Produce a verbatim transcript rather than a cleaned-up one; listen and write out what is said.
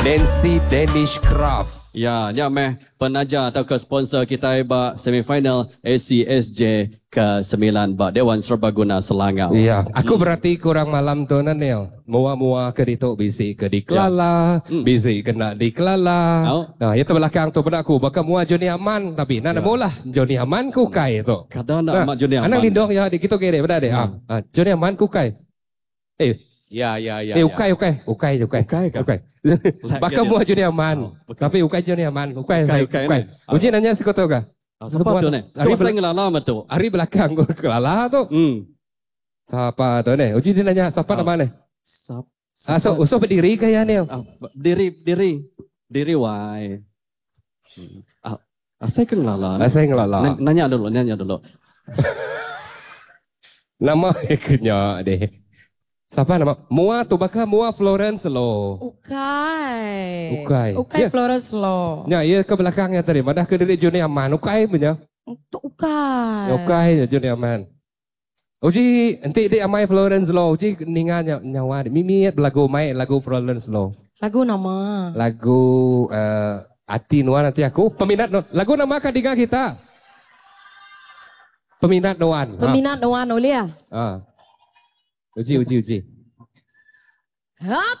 Nancy Danish Craft. Ya, ni meh penaja atau ke sponsor kita ba semifinal A C S J ke sembilan ba Dewan Serbaguna Selangor. Iya, aku hmm. berarti kurang malam tu Nanel. Mua-mua ke ditok bisi ke di Kelala, ya. hmm. bisi kena di Kelala. Oh. Nah, itu belakang tu pada aku bakal mua Joni Aman tapi nana ya. Mulah Joni Aman kukai tu. Kadang nak mak Joni Aman. Anak lindong ya di kita kere pada deh. Hmm. Ah, Joni Aman kukai. Eh, ya ya ya. Eh, ukai ukai, ukai ukai. Ukai ukai. Bakal mua Joni Aman. Oh, tapi ukai Joni Aman, ukai saya ukai. Uji nanya si kota ga? Siapa tu ni? Tu saya ngelala tu. Hari belakang gua kelala tu. Hmm. Siapa tu ni? Uji dia nanya siapa nama ni? Sap. Ah, so, so berdiri kaya ni? Ah, diri, diri, diri why? Ah, saya ngelala. Ah, saya ngelala. Nanya dulu, nanya dulu. Nama eknya deh. Siapa nama? Mua tu bakal Mua Florence lo. Ukai. Ukai. Ukai ya. Florence lo. Ya, ia ke belakangnya tadi. Madah ke diri Joni Aman. Ukai punya. Itu Ukai. Ukai Joni Aman. Uji, nanti dia amai Florence lo. Uji ningan nyawa. Mimi lagu mai lagu Florence lo. Lagu nama. Lagu uh, Ati Nuan nanti aku. Peminat lagu nama kadiga kita. Peminat Nuan. Peminat Nuan oleh ya. Ah. Uji, uji, uji. Hati